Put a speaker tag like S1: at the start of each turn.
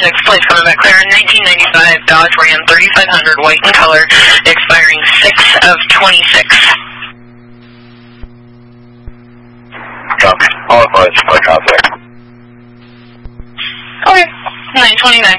S1: flight coming back clear. 1995 Dodge Ram 3500, white in color, expiring 6 of 26.
S2: Copy. All advised, my contact.
S1: Okay, 929.